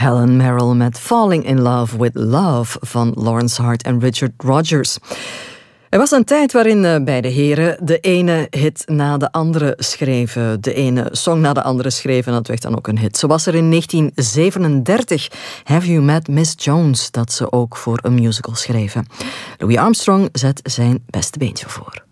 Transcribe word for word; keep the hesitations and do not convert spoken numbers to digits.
Helen Merrill met Falling in Love with Love van Lawrence Hart en Richard Rodgers. Er was een tijd waarin beide heren de ene hit na de andere schreven. De ene song na de andere schreven en dat werd dan ook een hit. Zo was er in negentien zevenendertig Have You Met Miss Jones, dat ze ook voor een musical schreven. Louis Armstrong zet zijn beste beentje voor.